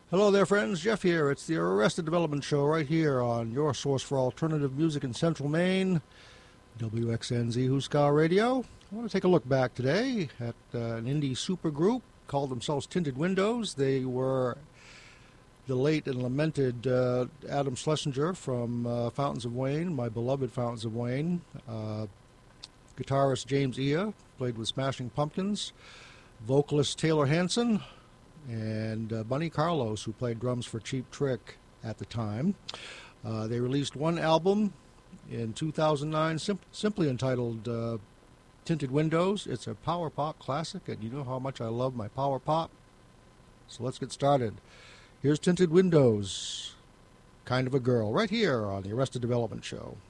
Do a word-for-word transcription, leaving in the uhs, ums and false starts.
Hello there, friends. Jeff here. It's the Arrested Development Show right here on your source for alternative music in Central Maine, W X N Z Huskar Radio. I want to take a look back today at uh, an indie supergroup called themselves Tinted Windows. They were the late and lamented uh, Adam Schlesinger from uh, Fountains of Wayne, my beloved Fountains of Wayne. Uh, guitarist James Ea played with Smashing Pumpkins. Vocalist Taylor Hanson and uh, Bunny Carlos, who played drums for Cheap Trick at the time. Uh, they released one album in two thousand nine, sim- simply entitled uh, Tinted Windows. It's a power pop classic, and you know how much I love my power pop. So let's get started. Here's Tinted Windows, Kind of a Girl, right here on the Arrested Development Show.